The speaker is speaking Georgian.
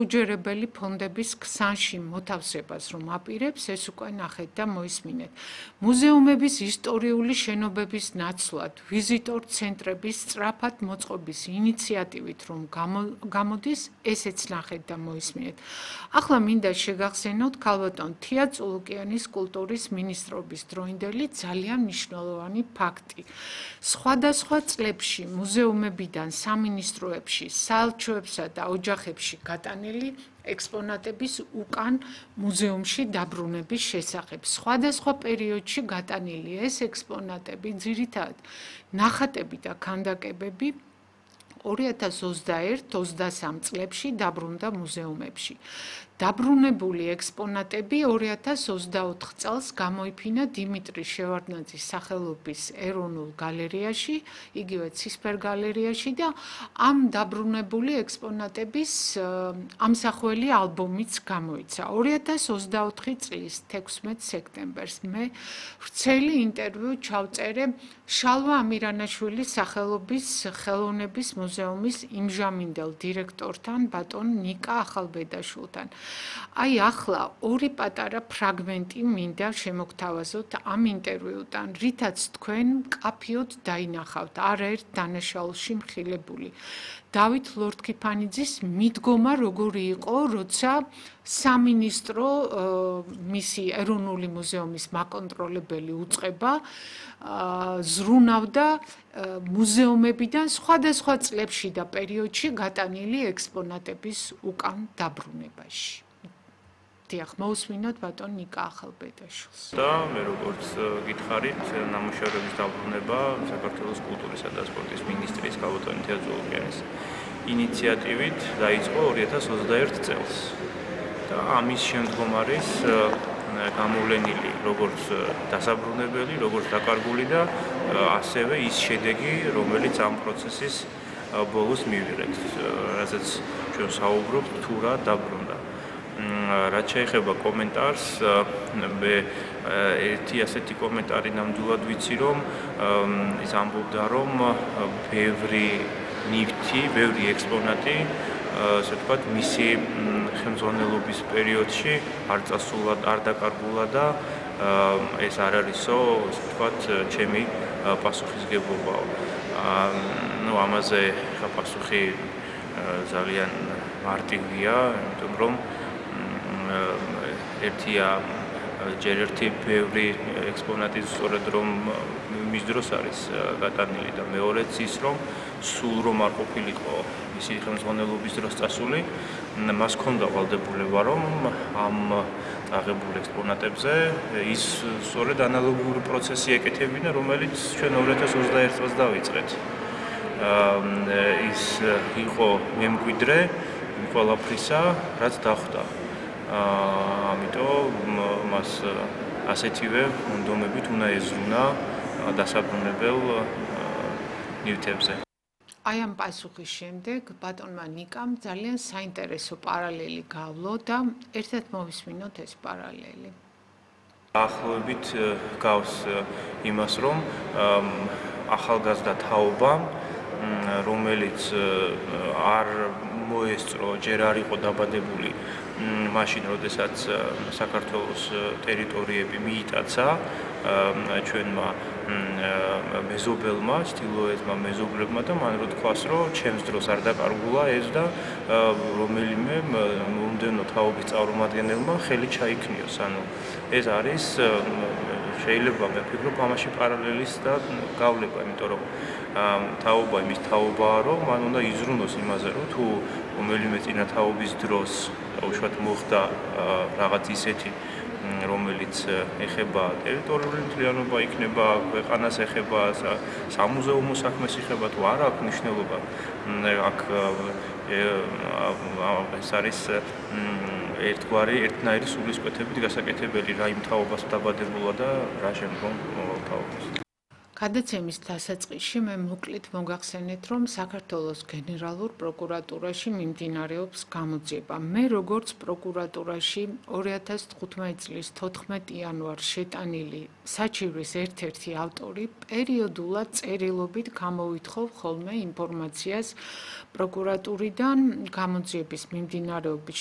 უჯერებელი ფონდების ქსანში მოთავსებას რომ აპირებს, ეს უკვე ნახეთ და მოისმინეთ. მუზეუმების ისტორიული შენობების ნაცვლად, ვიზიტორ ცენტრების სწრაფად მოწყობის ინიციატივით რომ გამოდის, ესეც ნახეთ და მოისმინეთ. ახლა მინდა შეგახსენოთ ქალბატონ თია წულუკიანის კულტურის მინისტრობის დროინდელი ძალიან მნიშვნელოვანი ფაქტი. სხვადასხვა წლებში მუზეუმებიდან სამინისტროებში, საელჩოებსა და ოჯახებში გატანილი ექსპონატების უკან მუზეუმში დაბრუნების შესახებ. სხვადასხვა პერიოდში გატანილი ეს ექსპონატები, ძირითადად ნახატები და ქანდაკებები 2021-23 წლებში დაბრუნდა მუზეუმებში. დაბრუნებული ექსპონატები 2024 წელს გამოიფინა დიმიტრი შევარდნაძის სახელობის ეროვნულ გალერეაში, იგივე ცისფერ გალერეაში და ამ დაბრუნებული ექსპონატების ამსახველი ალბომიც გამოიცა. 2024 წლის 16 სექტემბერს მე ვრცელი ინტერვიუ ჩავწერე შალვა ამირანაშვილის სახელობის ხელოვნების მუზეუმის იმჟამინდელ დირექტორთან, ბატონ ნიკა ახალბედაშვილთან. აი ახლა ორი პატარა ფრაგმენტი მინდა შემოგთავაზოთ ამ ინტერვიუდან, რითაც თქვენ მკაფიოდ დაინახავთ, არაერთ დანაშაულში მხილებული. დავით ლორთქიფანიძის მიდგომა როგორი იყო, როცა სამინისტრო მისი ეროვნული მუზეუმის მაკონტროლებელი უწყება ზრუნავდა მუზეუმებიდან სხვადასხვა წლებში და პერიოდში გატანილი ექსპონატების უკან დაბრუნებაში. დიახ, მოусმინოთ ბატონ ნიკა ახალბედაშვილს. და მე როგორც გითხარით, ნამუშევრების დაბრუნება საქართველოს კულტურისა და სპორტის მინისტრის ქალბატონ თია წულუკიანის ინიციატივით დაიწყო 2021 წელს. და ამის შემდგომ არის გამოვლენილი როგორც დასაბრუნებელი, როგორც დაკარგული და ასევე ის შედეგი, რომელიც ამ პროცესის ბოლოს მივიღეთ, რასაც ჩვენ საუბრობთ, თუ რა დაბრუნდა. რაც შეეხება კომენტარს, მე ერთი ასეთი კომენტარი ნამდვილად ვიცი, რომ ის ამბობდა, რომ ბევრი ნივთი, ბევრი ექსპონატი, ასე ვთქვათ, მისი ხელმძღვანელობის პერიოდში არ წასულა, არ დაკარგულა და ეს არ არისო, ასე ვთქვათ, ჩემი პასუხისგებლობაა. ნუ ამაზე პასუხი ძალიან მარტივია, იმიტომ რომ ერთია ჯერ ერთი ბევრი ექსპონატი სწორედ რომ მის დროს არის გატანილი და მეორეც ის რომ სულ რომ არ ყოფილიყო მისი ხელმძღვანელობის დროს წასული, მას ჰქონდა ვალდებულება რომ ამ აღებულ ექსპონატებზე ის სწორედ ანალოგიური პროცესი ეკეთებინა, რომელიც ჩვენ 2021 წელს დავიწყეთ. ის იყო მემკვიდრე ყველაფრისა, რაც დახვდა. ამიტომ მას ასეთივე მონდომებით უნდა ეზრუნა დასაბრუნებელ ნივთებზე. აი ამ პასუხის შემდეგ ბატონმა ნიკამ ძალიან საინტერესო პარალელი გავლო და ერთად მოვისმინოთ ეს პარალელი. ახლობით გავს იმას, რომ ახალგაზრდა თაობა, რომელიც არ მოესწრო, ჯერ არ იყო დაბადებული მაშინ, როდესაც საქართველოს ტერიტორიები მიიტაცა ჩვენმა მეზობელმა, ჩtildeოეთმა მეზობლებმა და მან რო თქვას, რომ ჩემს დროს არ დაკარგულა ეს და რომელიმე მომდევნო თაობის წარმომადგენელმა ხელი ჩაიქნიოს. ანუ ეს არის შეიძლება მე ვფიქრობ ამაში პარალელის და გავლება, იმიტომ რომ თაობა იმის თაობაა, რომ მან უნდა იზრუნოს იმაზე, რომ თუ რომელიმე წინა თაობის დროს უშუალოდ მოხდა რაღაც ისეთი, რომელიც ეხება ტერიტორიული მთლიანობა, იქნება ქვეყანას ეხება, სამუზეუმო საქმეს ეხება, თუ არა აქვს მნიშვნელობა. აქ ეს არის ერთნაირი სულისკვეთებით გასაკეთებელი, რა იმ თაობას დაბადებულა და რა შემდგომ თაობას. გადაცემის დასაწყისში მე მოკლედ მოგახსენეთ, რომ საქართველოს გენერალურ პროკურატურაში მიმდინარეობს გამოძიება. მე როგორც პროკურატურაში 2015 წლის 14 იანვარს შეტანილი საჩივრის ერთ-ერთი ავტორი პერიოდულად წერილობით გამოვითხოვ ხოლმე ინფორმაციას პროკურატურიდან გამოძიების მიმდინარეობის